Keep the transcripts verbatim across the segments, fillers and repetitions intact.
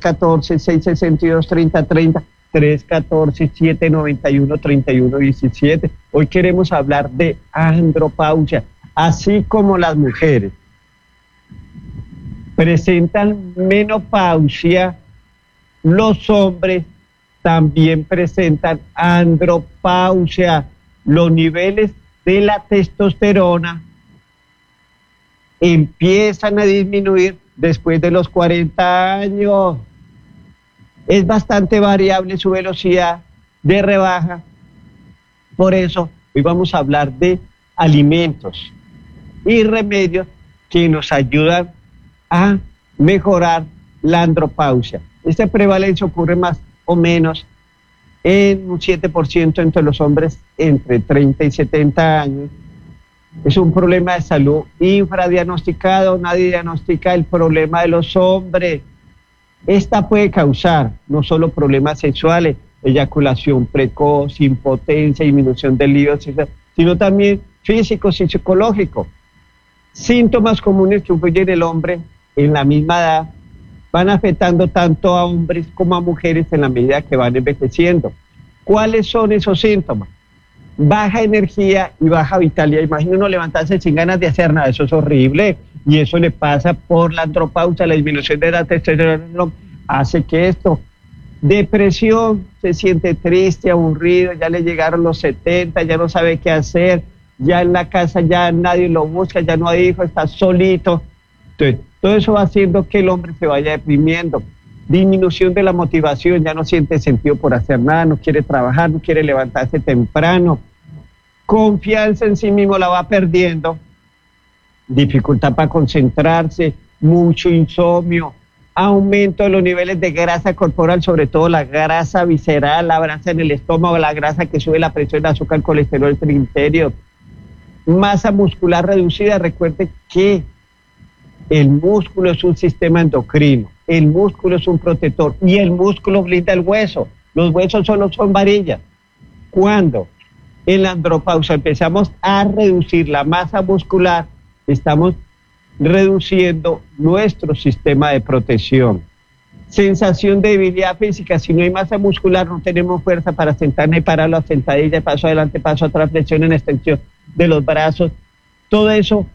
uno cuatro, seis seis dos, tres cero tres cero, tres uno cuatro, siete nueve uno, tres uno uno siete. Hoy queremos hablar de andropausia, así como las mujeres presentan menopausia, los hombres también presentan andropausia. Los niveles de la testosterona empiezan a disminuir después de los cuarenta años. Es bastante variable su velocidad de rebaja. Por eso hoy vamos a hablar de alimentos y remedios que nos ayudan a mejorar la andropausia. Esta prevalencia ocurre más o menos en un siete por ciento entre los hombres entre treinta y setenta años. Es un problema de salud infradiagnosticado, nadie diagnostica el problema de los hombres. Esta puede causar no solo problemas sexuales, eyaculación precoz, impotencia, disminución del libido sexual, sino también físicos y psicológicos. Síntomas comunes que influyen en el hombre en la misma edad van afectando tanto a hombres como a mujeres en la medida que van envejeciendo. ¿Cuáles son esos síntomas? Baja energía y baja vitalidad. Imagina uno levantarse sin ganas de hacer nada, eso es horrible. Y eso le pasa por la andropausia, la disminución de la testosterona hace que esto. Depresión, se siente triste, aburrido, ya le llegaron los setenta, ya no sabe qué hacer, ya en la casa ya nadie lo busca, ya no hay hijos, está solito. Entonces, todo eso va haciendo que el hombre se vaya deprimiendo. Disminución de la motivación, ya no siente sentido por hacer nada, no quiere trabajar, no quiere levantarse temprano. Confianza en sí mismo la va perdiendo. Dificultad para concentrarse, mucho insomnio, aumento de los niveles de grasa corporal, sobre todo la grasa visceral, la grasa en el estómago, la grasa que sube la presión, el azúcar, el colesterol, el triglicéridos. Masa muscular reducida, recuerde que el músculo es un sistema endocrino, el músculo es un protector y el músculo blinda el hueso. Los huesos solo son varillas. Cuando en la andropausia empezamos a reducir la masa muscular, estamos reduciendo nuestro sistema de protección. Sensación de debilidad física, si no hay masa muscular no tenemos fuerza para sentarnos y parar la sentadilla, paso adelante, paso atrás, flexión en extensión de los brazos. Todo eso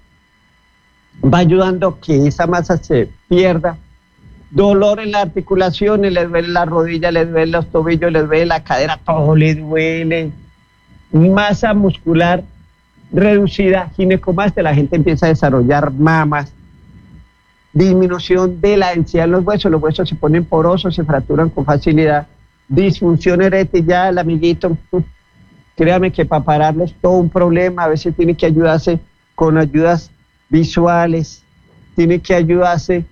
va ayudando a que esa masa se pierda. Dolor en las articulaciones, les duele la rodilla, les duele los tobillos, les duele la cadera, todo les duele. Masa muscular reducida, ginecomastia, la gente empieza a desarrollar mamas. Disminución de la densidad en los huesos, los huesos se ponen porosos, se fracturan con facilidad. Disfunción eréctil, ya el amiguito, créame que para pararlo es todo un problema, a veces tiene que ayudarse con ayudas visuales, tiene que ayudarse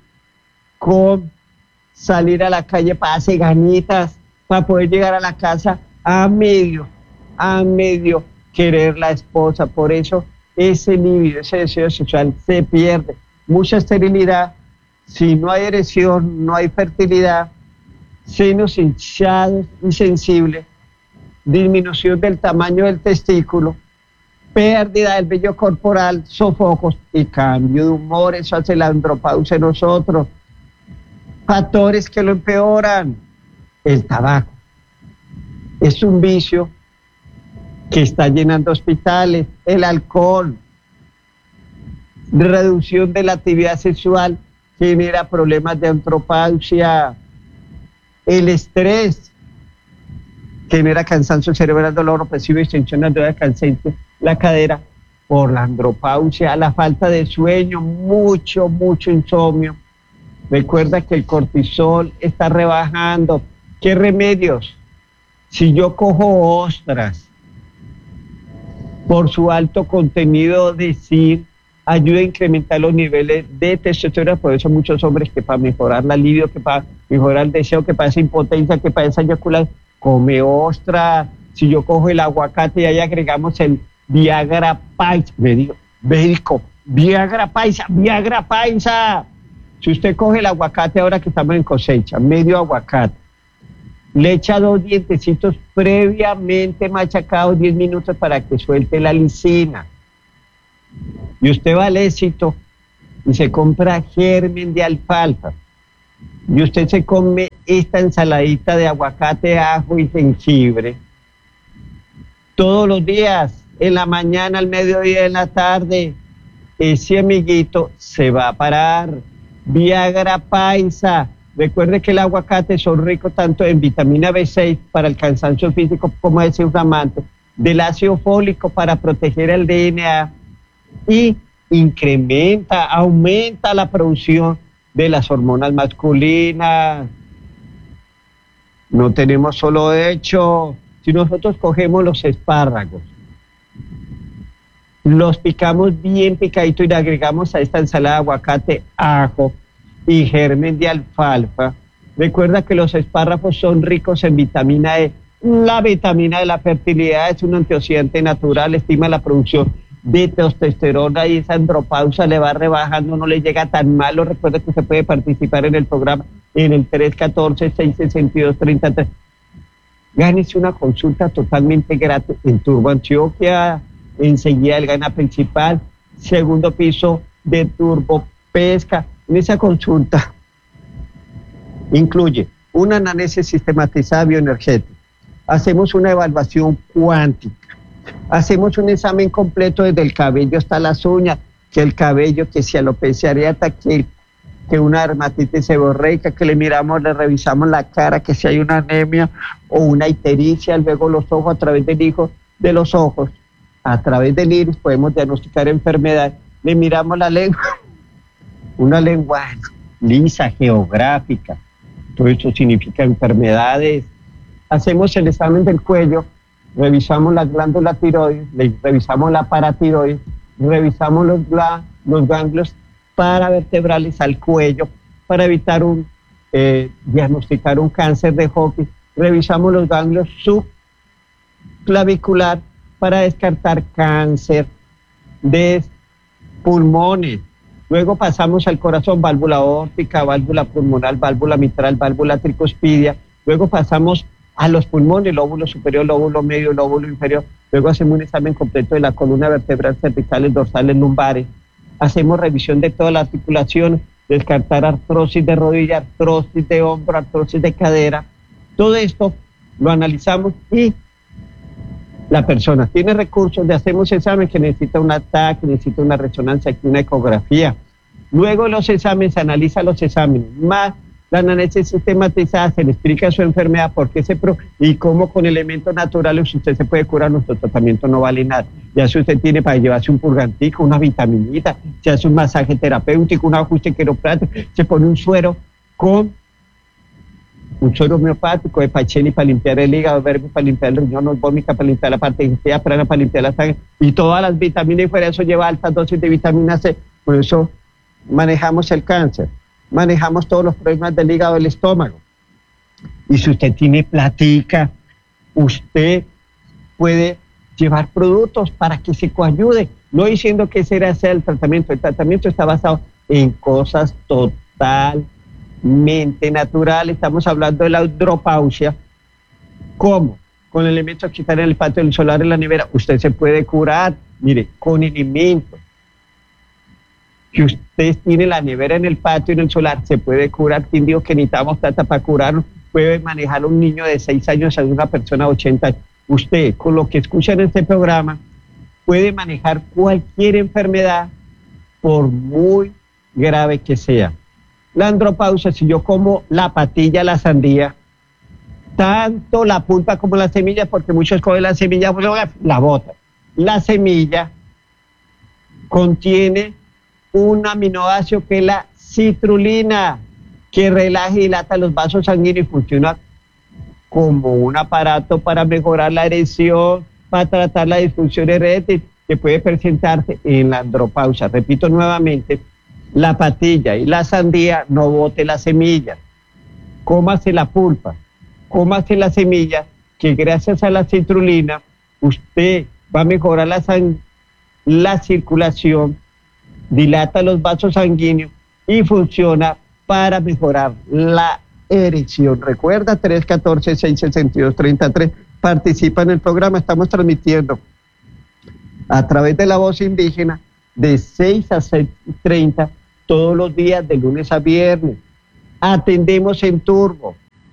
con salir a la calle para hacer ganitas, para poder llegar a la casa a medio, a medio querer la esposa. Por eso ese libido, ese deseo sexual se pierde. Mucha esterilidad, si no hay erección, no hay fertilidad, senos hinchados y sensibles, disminución del tamaño del testículo, pérdida del vello corporal, sofocos y cambio de humor. Eso hace la andropausia en nosotros. Factores que lo empeoran. El tabaco es un vicio que está llenando hospitales. El alcohol, reducción de la actividad sexual, genera problemas de andropausia. El estrés genera cansancio cerebral, dolor opresivo, extensión de cansancio, la cadera, por la andropausia. La falta de sueño, mucho, mucho insomnio. Recuerda que el cortisol está rebajando. ¿Qué remedios? Si yo cojo ostras, por su alto contenido de zinc, ayuda a incrementar los niveles de testosterona. Por eso muchos hombres que para mejorar la libido, que para mejorar el deseo, que para esa impotencia, que para esa eyaculación, come ostra. Si yo cojo el aguacate y ahí agregamos el Viagra Paisa, me digo, médico, Viagra Paisa, Viagra Paisa. Si usted coge el aguacate ahora que estamos en cosecha, medio aguacate, le echa dos dientecitos previamente machacados, diez minutos para que suelte la lisina. Y usted va al Éxito y se compra germen de alfalfa. Y usted se come esta ensaladita de aguacate, ajo y jengibre todos los días, en la mañana, al mediodía, en la tarde, ese amiguito se va a parar. Viagra Paisa. Recuerde que el aguacate son ricos tanto en vitamina B seis para el cansancio físico como desinflamante, del ácido fólico para proteger el D N A y incrementa, aumenta la producción de las hormonas masculinas. No tenemos solo hecho, si nosotros cogemos los espárragos, los picamos bien picadito y le agregamos a esta ensalada de aguacate, ajo y germen de alfalfa. Recuerda que los espárragos son ricos en vitamina E. La vitamina de la fertilidad es un antioxidante natural, estima la producción de testosterona y esa andropausa le va rebajando, no le llega tan malo. Recuerda que usted puede participar en el programa en el tres uno cuatro, seis seis dos, tres tres. Gánese una consulta totalmente gratis en Turbo Antioquia, enseguida el gana principal, segundo piso de Turbo Pesca. En esa consulta incluye una análisis sistematizada bioenergética, hacemos una evaluación cuántica, hacemos un examen completo desde el cabello hasta las uñas, que el cabello, que si alopecia areata, que, que una dermatitis seborreica, que le miramos, le revisamos la cara, que si hay una anemia o una ictericia, luego los ojos, a través del hijo de los ojos, a través del iris podemos diagnosticar enfermedad, le miramos la lengua, una lengua lisa, geográfica, todo eso significa enfermedades. Hacemos el examen del cuello, revisamos las glándulas tiroides, revisamos la paratiroides, revisamos los, los ganglios paravertebrales al cuello para evitar un, eh, diagnosticar un cáncer de Hodgkin, revisamos los ganglios subclavicular para descartar cáncer de pulmones. Luego pasamos al corazón, válvula aórtica, válvula pulmonar, válvula mitral, válvula tricuspidia. Luego pasamos a los pulmones, lóbulo superior, lóbulo medio, lóbulo inferior. Luego hacemos un examen completo de la columna vertebral, cervicales, dorsales, lumbares. Hacemos revisión de toda la articulación, descartar artrosis de rodilla, artrosis de hombro, artrosis de cadera. Todo esto lo analizamos y la persona tiene recursos, le hacemos examen que necesita un ataque, necesita una resonancia, una ecografía. Luego los exámenes, se analiza los exámenes, más la análisis sistematizada, se le explica su enfermedad, por qué se pro y cómo con elementos naturales usted se puede curar. Nuestro tratamiento no vale nada. Ya si usted tiene para llevarse un purgantico, una vitaminita, se hace un masaje terapéutico, un ajuste quiropráctico, se pone un suero con un suero homeopático de Pacheli para limpiar el hígado, verbo para limpiar el riñón, osbómica para limpiar la parte digestiva, prana para limpiar la sangre y todas las vitaminas, y fuera de eso lleva altas dosis de vitamina C. Por eso manejamos el cáncer, manejamos todos los problemas del hígado, del estómago. Y si usted tiene platica, usted puede llevar productos para que se coayude, no diciendo que ese era el tratamiento. El tratamiento está basado en cosas total mente natural. Estamos hablando de la andropausia. ¿Cómo? Con elementos que están en el patio del solar, en la nevera, usted se puede curar, mire, con elementos que usted tiene en la nevera, en el patio, en el solar, se puede curar. ¿Quién dijo que necesitamos plata para curarnos? Puede manejar un niño de seis años a una persona de ochenta años. Usted, con lo que escucha en este programa, puede manejar cualquier enfermedad, por muy grave que sea. La andropausia, si yo como la patilla, la sandía, tanto la pulpa como la semilla, porque muchos cogen la semilla, la botan. La semilla contiene un aminoácido que es la citrulina, que relaja y dilata los vasos sanguíneos y funciona como un aparato para mejorar la erección, para tratar la disfunción eréctil que puede presentarse en la andropausia. Repito nuevamente, la patilla y la sandía, no bote la semilla, cómase la pulpa, cómase la semilla, que gracias a la citrulina usted va a mejorar la, la circulación, dilata los vasos sanguíneos y funciona para mejorar la erección. Recuerda, tres uno cuatro, seis seis dos, tres tres, participa en el programa. Estamos transmitiendo a través de la voz indígena de seis a seis y treinta todos los días de lunes a viernes. Atendemos en turbo,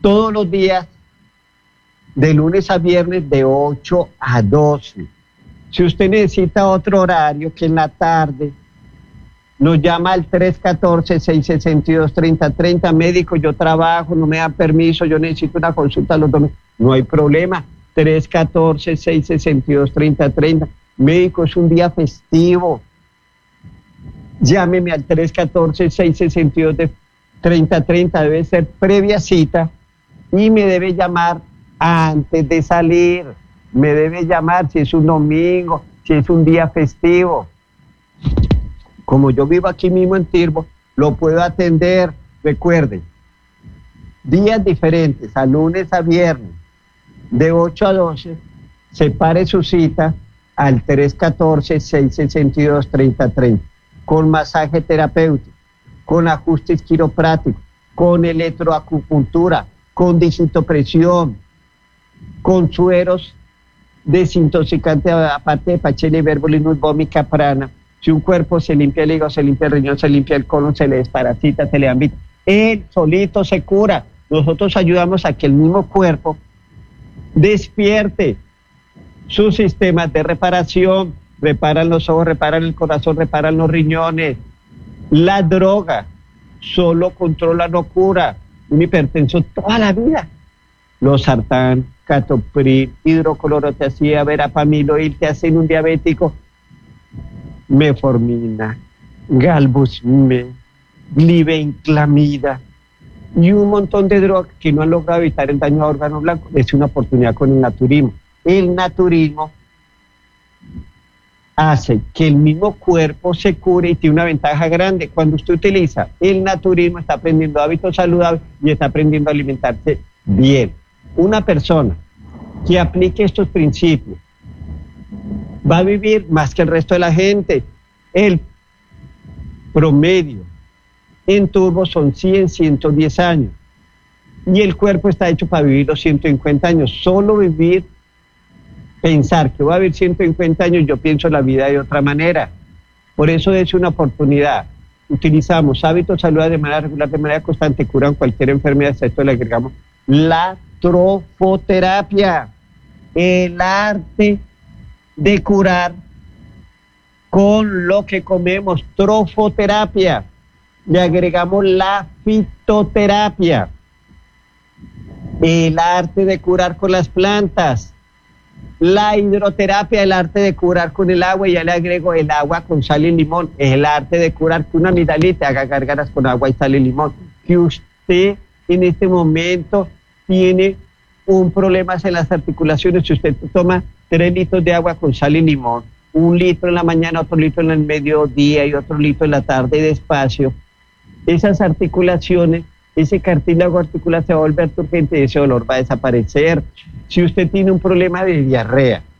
todos los días, de lunes a viernes, de ocho a doce. Si usted necesita otro horario, que en la tarde, nos llama al tres uno cuatro, seis seis dos, tres cero tres cero. Médico, yo trabajo, no me dan permiso, yo necesito una consulta los domingos. No hay problema. tres uno cuatro, seis seis dos, tres cero tres cero. Médico, es un día festivo. Llámeme al tres uno cuatro, seis seis dos, tres cero tres cero. Debe ser previa cita y me debe llamar antes de salir. Me debe llamar si es un domingo, si es un día festivo. Como yo vivo aquí mismo en Tirbo, lo puedo atender. Recuerden, días diferentes, a lunes a viernes, de ocho a doce, separe su cita al tres uno cuatro, seis seis dos, tres cero tres cero, con masaje terapéutico, con ajustes quiropráticos, con electroacupuntura, con digitopresión, con sueros desintoxicantes, aparte de pachela y verbolinus, vómica, prana. Si un cuerpo se limpia el hígado, se limpia el riñón, se limpia el colon, se le desparasita, se le ambita, él solito se cura. Nosotros ayudamos a que el mismo cuerpo despierte sus sistemas de reparación, reparan los ojos, reparan el corazón, reparan los riñones. La droga solo controla, no cura. Un hipertenso toda la vida. Los sartán, captopril, hidroclorotiazida, verapamiloil te hacen un diabético. Meformina, galbusme, glibenclamida y un montón de drogas que no han logrado evitar el daño a órganos blancos. Es una oportunidad con el naturismo. El naturismo hace que el mismo cuerpo se cure y tiene una ventaja grande. Cuando usted utiliza el naturismo, está aprendiendo hábitos saludables y está aprendiendo a alimentarse bien. Una persona que aplique estos principios va a vivir más que el resto de la gente. El promedio en Turbo son cien, ciento diez años. Y el cuerpo está hecho para vivir los ciento cincuenta años. Solo vivir, pensar que voy a vivir ciento cincuenta años, yo pienso la vida de otra manera. Por eso es una oportunidad. Utilizamos hábitos saludables de manera regular, de manera constante, curan cualquier enfermedad, excepto le agregamos la trofoterapia, el arte de curar con lo que comemos, trofoterapia. Le agregamos la fitoterapia, el arte de curar con las plantas, la hidroterapia, el arte de curar con el agua, y ya le agrego el agua con sal y limón, el arte de curar con una amigdalita, haga gárgaras con agua y sal y limón. Que usted en este momento tiene un problema en las articulaciones, si usted toma tres litros de agua con sal y limón, un litro en la mañana, otro litro en el mediodía y otro litro en la tarde despacio, esas articulaciones, ese cartílago articular se va a volver turgente y ese dolor va a desaparecer. Si usted tiene un problema de diarrea,